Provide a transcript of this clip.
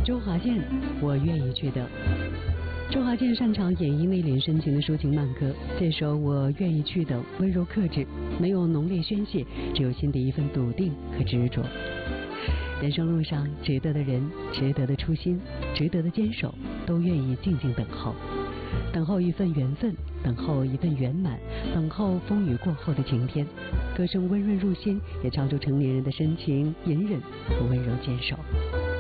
周华健，我愿意去的。周华健擅长演绎内敛深情的抒情慢歌，这首《我愿意去的》温柔克制，没有浓烈宣泄，只有心底一份笃定和执着。人生路上，值得的人、值得的初心、值得的坚守，都愿意静静等候，等候一份缘分，等候一份圆满，等候风雨过后的晴天。歌声温润入心，也唱出成年人的深情、隐忍和温柔坚守。